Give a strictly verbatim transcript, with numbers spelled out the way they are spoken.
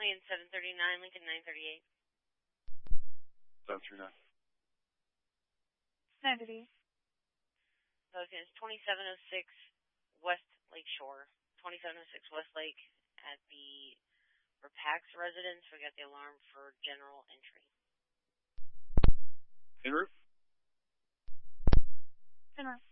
in seven thirty-nine, Lincoln nine thirty-eight. seven three nine. nine thirty-eight. Logan is twenty-seven oh six West Lake Shore. twenty-seven oh six West Lake at the Rapax residence. We got the alarm for general entry. En route. En route.